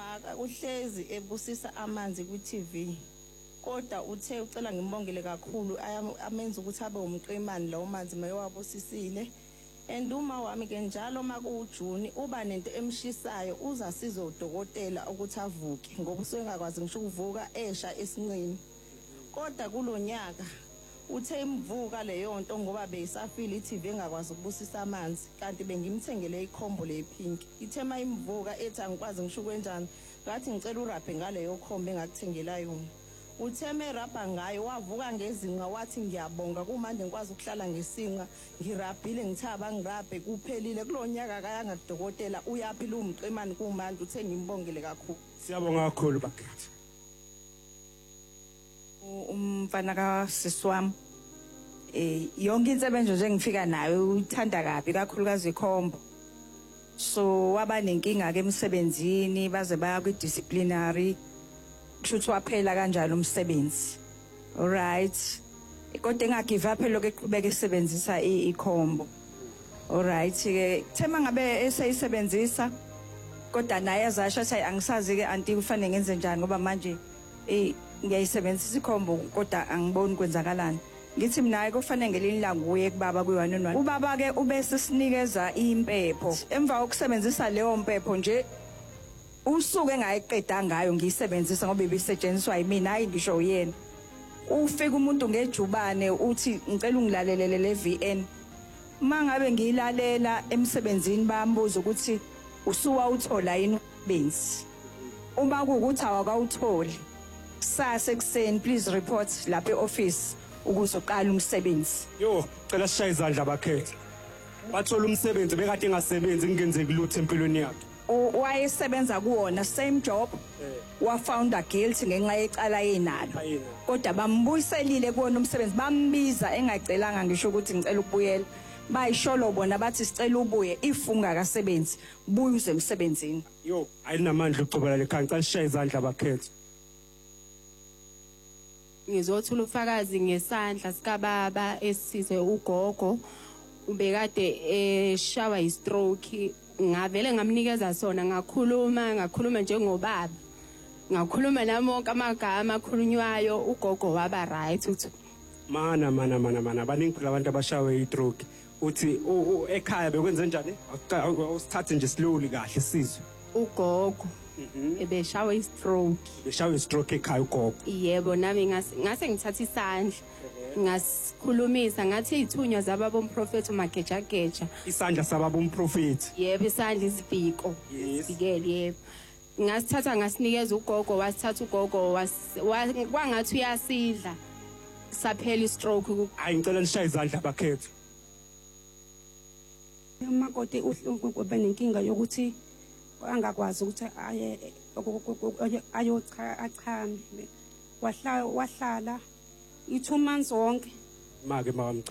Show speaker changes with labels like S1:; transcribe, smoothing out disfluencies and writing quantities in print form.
S1: umaka uhlezi ebusisa amanzi ku-TV. Kodwa uthe ucela ngimbongele kakhulu amenza ukuthi abe umqemane lawo manzi mayewabusisile. And uma wami ke njalo makuJune uba nento emshisayo uzasiza udokotela ukuthi avuke ngoba usengakwazi ngisho ukuvuka esha esinqini. Kodwa kulonyaka uthe imvuka leyo nto ngoba beyisafile iTV engakwazi ukubusisa amanzi kanti bengimthengele ikhombo lepink. Ithema imvuka ethi angikwazi ngisho kwenjani ngathi ngicela urabhe ngaleyo khombo engakuthengela yona. Utheme rabha ngayo wavuka ngezinqa wathi ngiyabonga kumanje ngikwazi ukuhlala ngesinqa ngirabhile ngithaba ngirabhe kuphelile kulonyaka kayanga kudokotela uyaphila umqemane kumanje uthe ngimbongele kakhulu.
S2: Siyabonga kakhulu bakhethi.
S3: Umfana kasisi wami yonke insebenzo nje ngifika nayo uthanda kabi kakhulukazi ikhombo. So waba nenkinga ke emsebenzini baze baya ku disciplinary kushuthi waphela kanjalo umsebenzi. Alright. Kodwa engagive up lokho eqhubeka esebenzisa ikhombo. Alright ke thema ngabe eseyisebenzisa kodwa naye azasho athi angisazi ke anti kufanele ngenze njani ngoba manje ngiyayisebenzisa ikhombo kodwa angiboni kwenzakalani. Ngithi mina kufanele ngelinye ilanga uye kubaba kwi111. Ubaba ke ubese sinikeza impepho. Emva kokusebenzisa leyo mpepho nje usuke engayiqeda ngayo ngiyisebenzisa ngoba ibisetshenziswa yimina hayi ngisho uyena. Ufika umuntu ngejubane uthi ngicela ungilalelele le VN. Mangabe ngiyilalela emsebenzini bayambuza ukuthi usuwa uthola yini umsebenzi. Uma kuukuthi awakawutholi kusasa ekseni please report lapha eoffice ukuze uqala umsebenzi.
S2: Yo, cela sishaye izandla bakhethi. Bathola umsebenzi bekade engasebenzi kungenzeki lutho empilweni yakhe.
S3: Wayesebenza kuwona same job wa found guilty ngenxa yecala yenalo kodwa bambuyiselile kuwona umsebenzi bambiza engacelanga ngisho ukuthi ngicela ukubuyela bayisholo bona bathi sicela ubuye if ungakasebenzi buye uze emsebenzini.
S2: Yo ayinamandla ucobela lekhanca sishaye izandla bakhethi.
S4: Ngizothula ufakazi ngesandla sikababa esisize ugogo ubekade eshawa istroke. Ngavele ngamnikeza sona ngakhuluma njengobaba. Ngakhuluma namonke amagama akhulunywayo ugogo waba right uthi
S2: mana baningi phela abantu abashawe istroke. Uthi ekhaya bekwenze njani? Usithathe nje slowly kahle sizwe.
S4: Ugogo ebeshawe istroke.
S2: Beshawe istroke ekhaya ugogo.
S4: Yebo nami ngase ngithatha isandla. Ngasikhulumisa ngathi izithunywa zababa umprofeti uMagejageja.
S2: Isandla sababa umprofeti.
S4: Yebo isandla isibhiko. Sikele yebo. Ngasithatha ngasinikeza ugogo wasithatha ugogo kwangathi uyasidla. Saphela istroke.
S2: Hayi ngicela nishaye izandla bakhethi.
S5: Umakoti ube nenkinga yokuthi angakwazi ukuthi achame. Wahlala 2 months wonke.
S2: Make mama